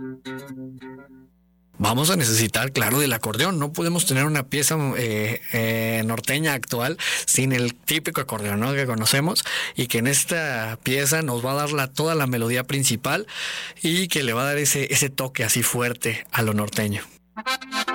Vamos a necesitar, claro, del acordeón. No podemos tener una pieza norteña actual sin el típico acordeón, ¿no?, que conocemos, y que en esta pieza nos va a dar toda la melodía principal y que le va a dar ese toque así fuerte a lo norteño.